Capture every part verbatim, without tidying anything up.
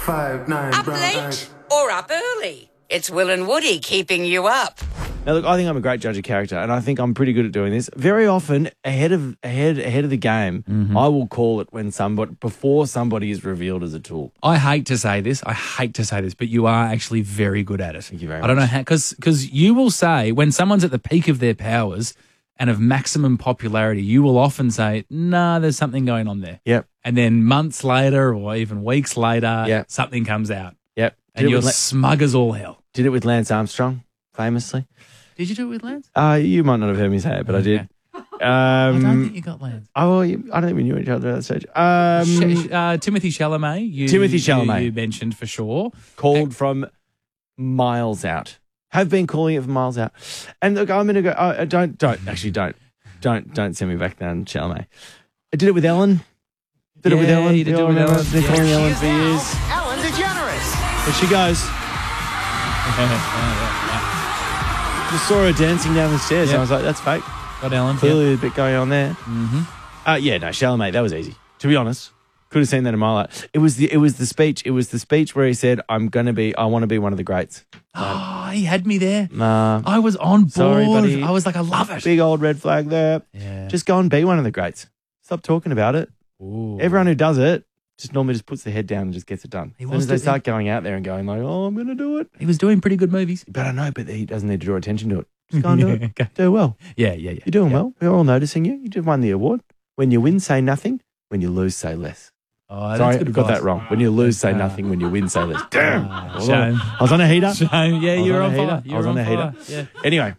five, nine, Up brown late eyes. or up early? It's Will and Woody keeping you up. Now, look, I think I'm a great judge of character, and I think I'm pretty good at doing this. Very often, ahead of ahead ahead of the game, Mm-hmm. I will call it when somebody before somebody is revealed as a tool. I hate to say this. I hate to say this, but you are actually very good at it. Thank you very I don't know much. how, because because you will say when someone's at the peak of their powers and of maximum popularity, you will often say, "Nah, there's something going on there." Yep, And then months later, or even weeks later, Yeah. something comes out, yep. Did and it you're with La- smug as all hell. did it with Lance Armstrong, famously. Did you do it with Lance? Uh, you might not have heard me say it, but I did. I don't Um, think you got Lance. oh, well, you- I don't think we knew each other at that stage. Um, Sh- uh, Timothy Chalamet. You, Timothy you- Chalamet. You, mentioned for sure. called from miles out. Have been calling it from miles out. And look, I'm going to go. Uh, don't, don't actually, don't, don't, don't send me back down, Chalamet. I did it with Ellen. Did it with Yeah, Ellen. you did The do it old with man. Ellen. I've been Yeah. calling Ellen for years. Ellen DeGeneres. There she goes. Just saw her dancing down the stairs. Yeah. And I was like, that's fake. Got Ellen. Clearly a bit going on there. Mm-hmm. Uh, yeah, no, Chalamet, that was easy. To be honest, could have seen that a mile out. It was the it was the speech. It was the speech where he said, "I'm gonna be. I want to be one of the greats." Oh, he had me there. Nah, I was on board. Sorry, buddy. I was like, I love it. big old red flag there. Yeah. Just go and be one of the greats. Stop talking about it. Ooh. Everyone who does it just normally just puts their head down and just gets it done. He As soon wants as they to- start going out there and going like, "Oh, I'm gonna do it," He was doing pretty good movies. but I know, but he doesn't need to draw attention to it. Just go and do it. Okay. Do well. Yeah, yeah, yeah. You're doing yeah. well. We're all noticing you. You just won the award. When you win, say nothing. When you lose, say less. Oh, that's Sorry, I good got advice. that wrong. When you lose, say Uh, nothing. When you win, say less. Damn. Ah, I was shame. on- I was on a heater. Shame. Yeah, I was you're on on a fire. heater. You're I was on a heater. fire. Anyway,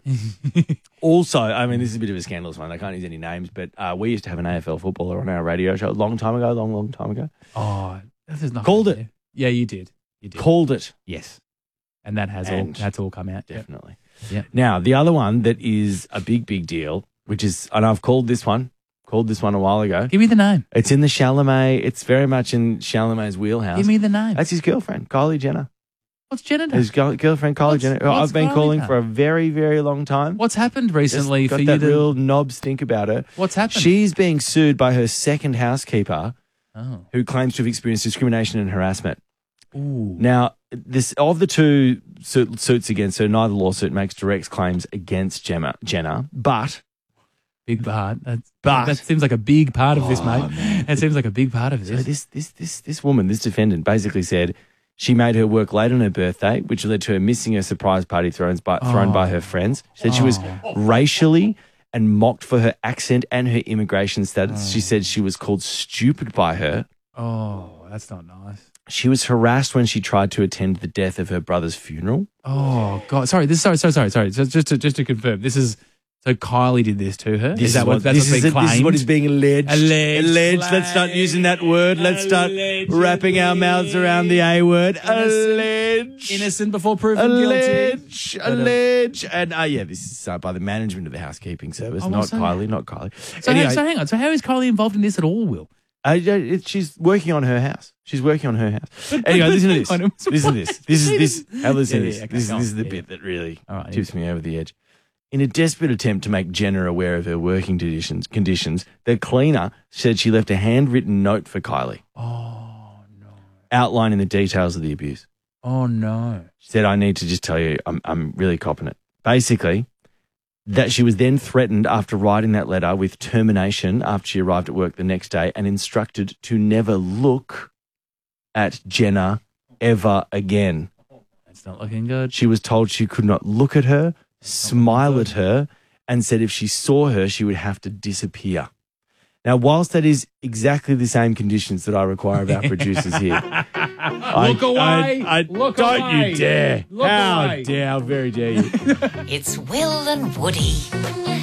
also, I mean, this is a bit of a scandalous one. I can't use any names, but uh, we used to have an A F L footballer on our radio show a long time ago, long, long time ago. Yeah. Oh, this is not Called good, it. Yeah, Yeah, you did. You did. Called it. Yes. And that has And- all that's all come out. Yep. Definitely. Yep. Now, the other one that is a big, big deal, which is, and I've called this one, called this one a while ago. Give me the name. It's in the Chalamet. It's very much in Chalamet's wheelhouse. Give me the name. That's his girlfriend, Kylie Jenner. What's Jenna done? His girl- girlfriend, Kylie What's- Jenner. who what's I've been Kylie calling done? for a very, very long time. What's happened Just recently got for you that to? real knob stink about her. What's happened? She's being sued by her second housekeeper, Oh. who claims to have experienced discrimination and harassment. Ooh. Now, this of the two su- suits against her, neither lawsuit makes direct claims against Gemma, Jenner, but Big part. That's, But- that seems like a big part of this, Oh, mate. man. That seems like a big part of so this. this this this this woman, this defendant, basically said she made her work late on her birthday, which led to her missing a surprise party thrown by thrown by her friends. She said she was racially and mocked for her accent and her immigration status. She said she was called stupid by her. Oh, that's not nice. She was harassed when she tried to attend the death of her brother's funeral. Oh God, sorry. This sorry, sorry, sorry, sorry. So just to just to confirm, this is so Kylie did this to her. This is that what, that's this what's is being it. This is claimed? what is being alleged. Alleged, Alleged. Let's start using that word. Let's start Allegedly. wrapping our mouths around the A word. Allege. Innocent before proven guilty. Allege. But, um, Allege. And uh, yeah, this is uh, by the management of the housekeeping service, Oh, not so- Kylie, not Kylie. So, anyway, how, so hang on. So how is Kylie involved in this at all, Will? uh, yeah, it, she's working on her house. She's working on her house. Anyway, listen to this. Hang on. Listen to this. This is this. Now listen Yeah, to this. yeah, okay, This is go this is on. the Yeah, bit that really All right, tips me over the edge. In a desperate attempt to make Jenner aware of her working conditions, conditions, the cleaner said she left a handwritten note for Kylie Oh no. outlining the details of the abuse. Oh no. She said, I need to just tell you, I'm, I'm really copping it. Basically, that she was then threatened after writing that letter with termination after she arrived at work the next day and instructed to never look at Jenner ever again. That's not looking good. She was told she could not look at her, smile at her, and said if she saw her, she would have to disappear. Now, whilst that is exactly the same conditions that I require of our producers here, I- Look away. I, I, Look don't away. you dare! Look how away. dare! How very dare you! It's Will and Woody.